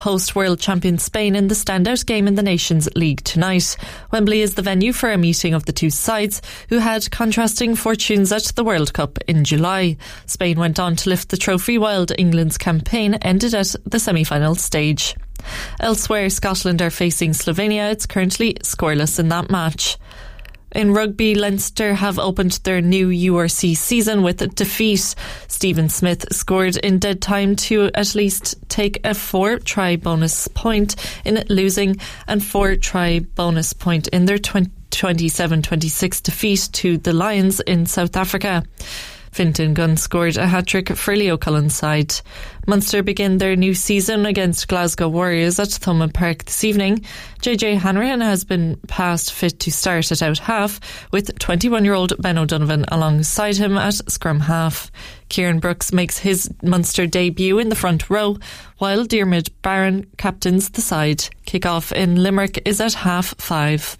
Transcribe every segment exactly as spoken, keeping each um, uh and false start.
host world champion Spain in the standout game in the Nations League tonight. Wembley is the venue for a meeting of the two sides, who had contrasting fortunes at the World Cup in July. Spain went on to lift the trophy, while England's campaign ended at the semi-final stage. Elsewhere, Scotland are facing Slovenia. It's currently scoreless in that match. In rugby, Leinster have opened their new U R C season with a defeat. Stephen Smith scored in dead time to at least take a four-try bonus point in losing and four-try bonus point in their twenty-seven twenty-six defeat to the Lions in South Africa. Fintan Gunn scored a hat-trick for Leo Cullen's side. Munster begin their new season against Glasgow Warriors at Thomond Park this evening. J J Hanrahan has been past fit to start at out half, with twenty-one-year-old Ben O'Donovan alongside him at scrum half. Kieran Brooks makes his Munster debut in the front row, while Diarmuid Barron captains the side. Kick-off in Limerick is at half five.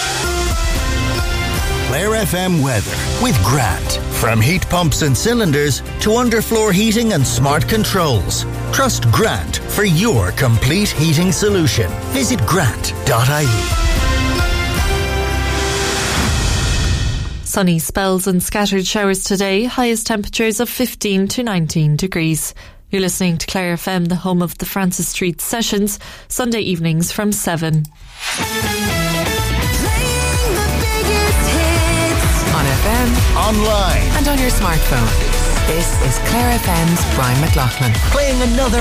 Clare F M weather with Grant. From heat pumps and cylinders to underfloor heating and smart controls. Trust Grant for your complete heating solution. Visit grant dot I E. Sunny spells and scattered showers today. Highest temperatures of fifteen to nineteen degrees. You're listening to Clare F M, the home of the Francis Street Sessions, Sunday evenings from seven. On F M, online, and on your smartphone. This is Clare F M's Brian McLaughlin. Playing another